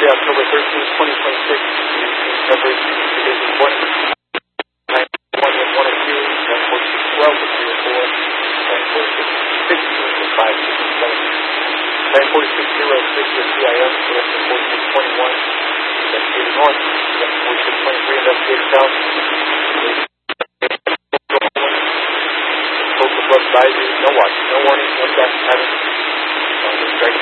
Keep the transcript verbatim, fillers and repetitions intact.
Tuesday, October thirteenth, twenty twenty-six. February Division one. nine one with one and two. nine forty-six twelve with three and four. nine forty-six fifteen with five, six and seven. nine forty-six oh six with C I M. Director forty-six twenty-one. Investigator North. Director forty-six twenty-three. Investigator South. Coastal Flood Advisory. No watch. No warning. No traffic pattern.